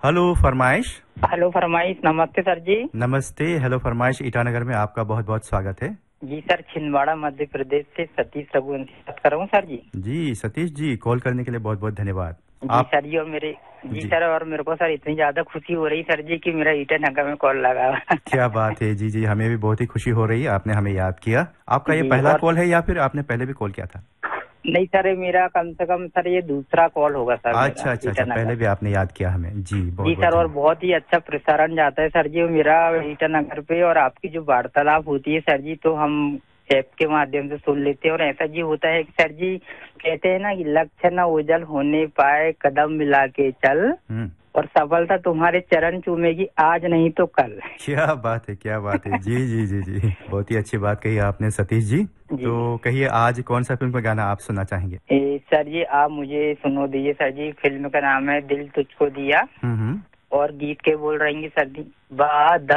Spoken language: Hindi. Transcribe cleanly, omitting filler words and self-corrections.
हेलो फरमाइश। हेलो फरमाइश। नमस्ते सर जी। नमस्ते। हेलो फरमाइश ईटानगर में आपका बहुत बहुत स्वागत है। जी सर, छिंदवाड़ा मध्य प्रदेश से सतीश रघुवंशी बात कर रहा हूँ सर जी। जी सतीश जी, कॉल करने के लिए बहुत बहुत धन्यवाद। जी आप सर जी, और जी सर, और मेरे को सर इतनी ज्यादा खुशी हो रही सर जी कि मेरा ईटानगर में कॉल लगा। क्या बात है। जी जी, हमें भी बहुत ही खुशी हो रही है, आपने हमें याद किया। आपका ये जी, पहला और कॉल है या फिर आपने पहले भी कॉल किया था? नहीं सर, ये मेरा कम से कम सर ये दूसरा कॉल होगा सर मेरा अच्छा अच्छा अच्छा, ईटानगर। पहले भी आपने याद किया हमें। जी बहुत जी बहुत सर, और धन्यवाद। बहुत ही अच्छा प्रसारण जाता है सर जी मेरा ईटानगर पे, और आपकी जो वार्तालाप होती है सर जी, तो हम ऐप के माध्यम से सुन लेते हैं। और ऐसा जी होता है कि सर जी कहते हैं ना कि लक्ष्य न ओझल होने पाए, कदम मिला के चल, और सफलता तुम्हारे चरण चूमेगी आज नहीं तो कल। क्या बात है, क्या बात है। जी जी जी जी, बहुत ही अच्छी बात कही आपने सतीश जी। जी तो कहिए, आज कौन सा फिल्म का गाना आप सुनना चाहेंगे? सर जी, आप मुझे सुनो दीजिए सर जी। फिल्म का नाम है दिल तुझको दिया, हम्म। और गीत के बोल रहेंगे सर जी, बादल